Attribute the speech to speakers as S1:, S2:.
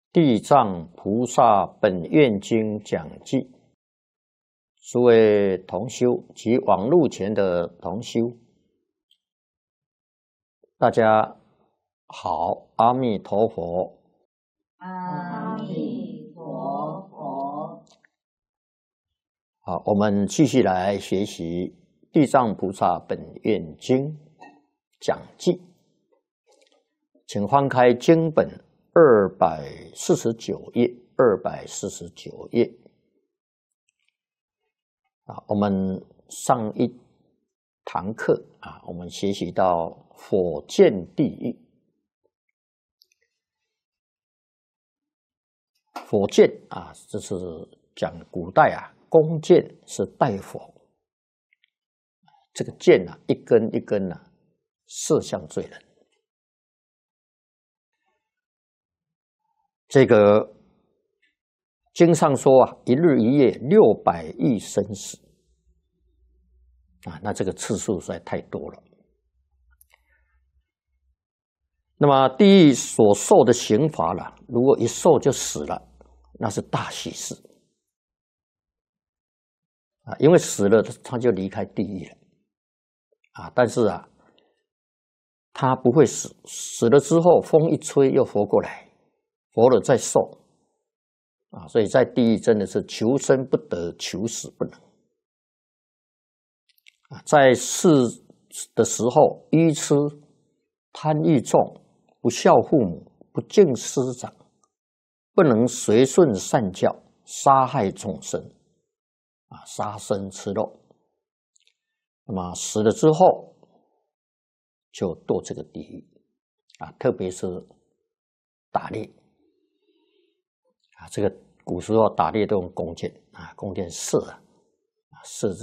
S1: 地藏菩萨本愿经讲记，诸位同修及网络前的同修，大家好，阿弥陀佛。
S2: 阿弥陀佛。
S1: 好，我们继续来学习《地藏菩萨本愿经》讲记，请翻开经本249页，249页。我们上一堂课我们学习到火箭地狱。火箭这是讲古代弓箭是带火，这个箭一根一根射向罪人。这个经上说一日一夜600亿生死那这个次数实在太多了。那么地狱所受的刑罚如果一受就死了，那是大喜事因为死了他就离开地狱了但是他不会死，死了之后风一吹又活过来，活了再受所以在地狱真的是求生不得，求死不能在世的时候愚痴贪欲重，不孝父母，不敬师长，不能随顺善教，杀害众生杀生吃肉。那么死了之后就堕这个地狱特别是打猎这个古时候打猎都用弓箭弓箭射